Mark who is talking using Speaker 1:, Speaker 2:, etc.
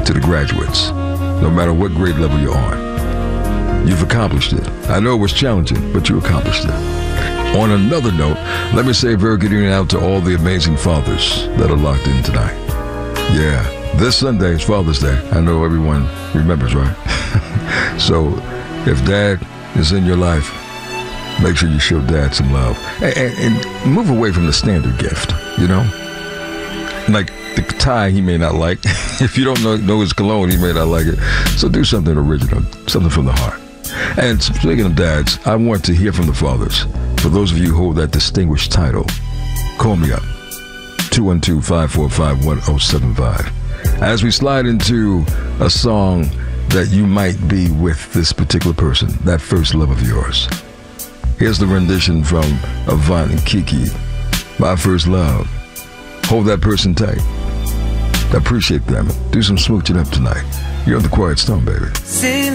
Speaker 1: to the graduates, no matter what grade level you're on. You've accomplished it. I know it was challenging, but you accomplished it. On another note, let me say a very good evening out to all the amazing fathers that are locked in tonight. Yeah, this Sunday is Father's Day. I know everyone remembers, right? So if dad is in your life, make sure you show dad some love. And move away from the standard gift, you know? Like the tie he may not like. If you don't know his cologne, he may not like it. So do something original, something from the heart. And speaking of dads, I want to hear from the fathers. For those of you who hold that distinguished title, call me up, 212-545-1075. As we slide into a song that you might be with this particular person, that first love of yours. Here's the rendition from Avant and Kiki, My First Love. Hold that person tight. Appreciate them. Do some smooching up tonight. You're on The Quiet Storm, baby.